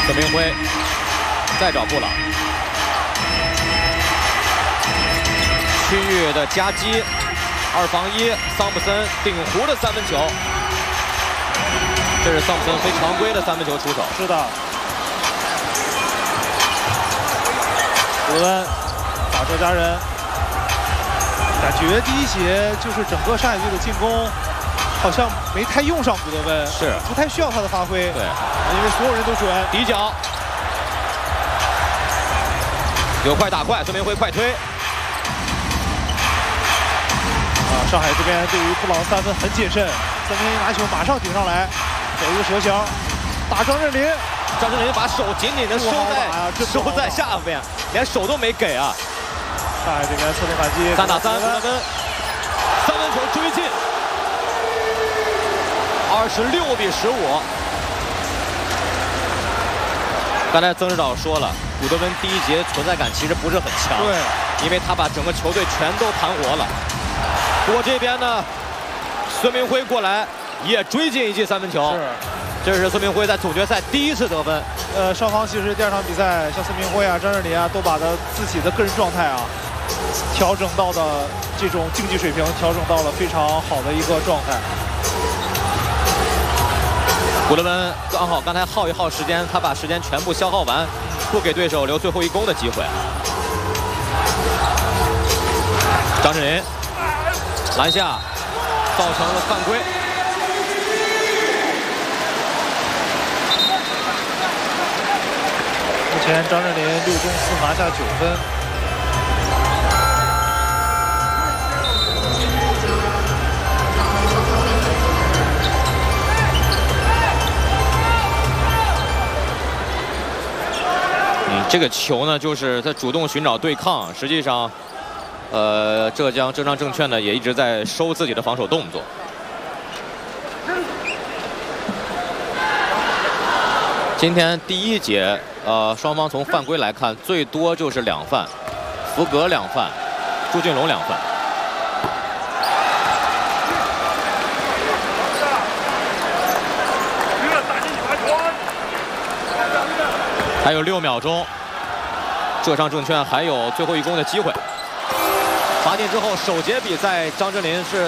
孙明辉再找布朗，区域的夹击，2防1，桑普森顶弧的3分球，这是桑普森非常规的3分球出手。 是的，古德温打周家人，感觉第一节就是整个上海队的进攻。 好像没太用上古德温， 是不太需要他的发挥。 对， 因为所有人都准。 底角，有快打快，孙明辉快推。 上海这边对于布朗3分很谨慎，孙明辉拿球马上顶上来，走一个折球，打张镇麟。 张镇麟把手紧紧的收在下边，连手都没给啊。 上海这边侧重反击 ，3打3，古德温3分球追进。 26比15。刚才曾指导说了，古德温第一节存在感其实不是很强， 对， 因为他把整个球队全都盘活了。不过这边呢，孙明辉过来也追进一记3分球，这是孙明辉在总决赛第1次得分。 双方其实第2场比赛，像孙明辉啊、张镇麟啊，都把他自己的个人状态啊调整到的这种竞技水平，调整到了非常好的一个状态。 古德温刚好刚才耗一耗时间，他把时间全部消耗完，不给对手留最后一攻的机会。张镇麟篮下造成了犯规。 目前张镇麟6中4拿下9分。 这个球呢，就是在主动寻找对抗。实际上，浙江证券呢也一直在收自己的防守动作。今天第一节，双方从犯规来看，最多就是2犯，福格2犯，朱俊龙2犯。还有6秒钟。 浙商证券还有最后一攻的机会，罚进之后首节比赛张镇麟是